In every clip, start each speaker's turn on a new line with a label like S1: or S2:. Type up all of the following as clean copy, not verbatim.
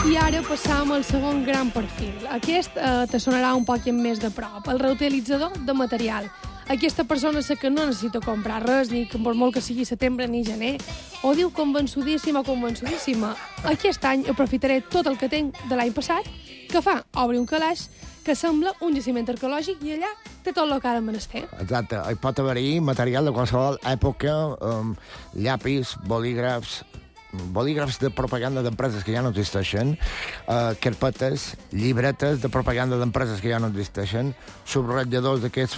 S1: I ara passam al segon gran perfil. Aquest te sonarà un poc més de prop. El reutilitzador de material. Aquesta persona sé que no necessita comprar res, ni que per molt que sigui setembre ni gener, o diu convençudíssima, aquest any aprofitaré tot el que tinc de l'any passat, que fa obrir un calaix que sembla un jaciment arqueològic i allà té tot el que ha de menester.
S2: Exacte. Hi pot haver-hi material de qualsevol època, llapis, bolígrafs de propaganda d'empreses que ja no existeixen, carpetes, llibretes de propaganda d'empreses que ja no existeixen, subratlladors d'aquests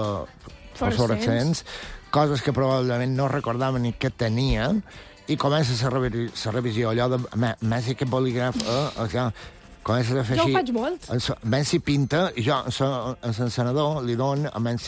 S2: fosforescents, coses que probablement no recordaven ni que tenien, i comença la revisió, allò de més aquest bolígraf, comences a fer
S1: jo
S2: així.
S1: Jo ho faig molt.
S2: Menys pinta, i jo a l'encenedor li dono a menys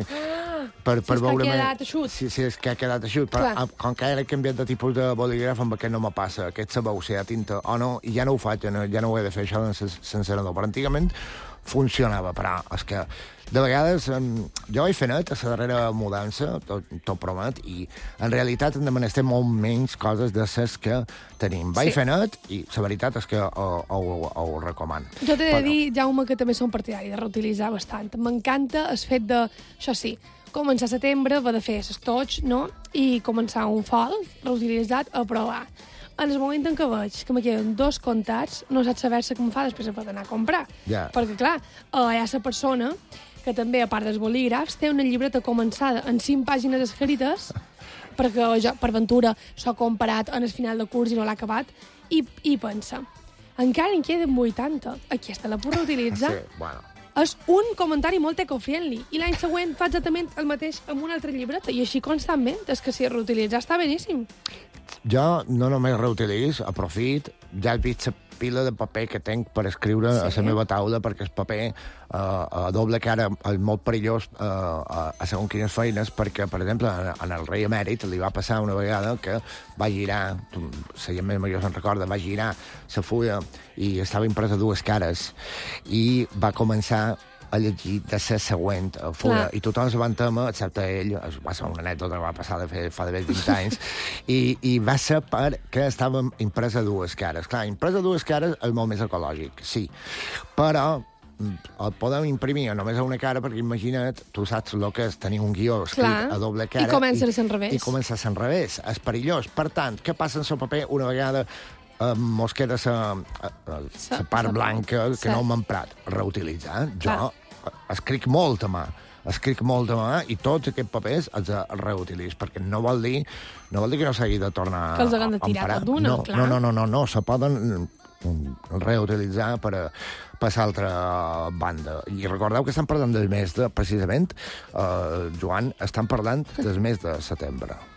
S2: per veure...
S1: Si és que ha quedat eixut.
S2: Sí, és que ha quedat eixut. Però com que ara he canviat de tipus de bolígraf, amb aquest no me passa. Aquest se veu si hi ha tinta o no, i ja no ho faig, ja no ho he de fer això l'encenedor. Però antigament funcionava, però és que de vegades jo vaig fer net a la darrera mudança, tot promet, i en realitat hem de menester molt menys coses de les que tenim. Vaig fer net i la veritat és que ho recomano.
S1: Jo t'he de dir, Jaume, que també som partidari de reutilitzar bastant. M'encanta el fet de, això sí, començar setembre, va de fer s'estoig, no? I començar un fall reutilitzat a provar. En el moment en què veig que me queden 2 comptats, no saps saber-se com fa després per anar a comprar.
S2: Yeah.
S1: Perquè, clar, hi ha la persona que també, a part dels bolígrafs, té una llibreta començada en 5 pàgines escrites, perquè jo, per ventura, s'ho ha comparat en el final de curs i no l'ha acabat, i pensa, encara en queden 80, aquesta la puc reutilitzar?
S2: Sí, bueno.
S1: És un comentari molt eco-friendly, i l'any següent fa exactament el mateix amb una altra llibreta, i així constantment. És que si reutilitzar està beníssim.
S2: Jo no només reutilitzo, aprofit, ja he vist la pila de paper que tinc per escriure a la meva taula, perquè el paper a doble cara és molt perillós a segons quines feines, perquè, per exemple, en el rei emèrit li va passar una vegada que va girar, la gent més major se'n recorda, va girar la fulla i estava impresa 2 cares, i va començar a llegir de la següent fulla. I tothom se va entemer, excepte ell, va ser una anècdota que va passar fa de 20 anys, i va ser perquè estava impresa 2 cares. Clar, impresa 2 cares és molt més ecològic, sí, però el podem imprimir només a una cara, perquè imagina't, tu saps el que és tenir un guió escrit a doble cara.
S1: I comença a ser al revés.
S2: I comença a ser al revés. És perillós. Per tant, què passa en el paper una vegada mos queda la part blanca que no hem emprat? Reutilitzar. Jo escric molt a mà. I tots aquests papers els reutilitzo, perquè no vol dir que no s'hagi de tornar a emprar.
S1: Que els haguem de tirar tot d'una, clar.
S2: No, se poden reutilitzar per l'altra banda. I recordeu que estan parlant del mes de, precisament, Joan, estan parlant del mes de setembre.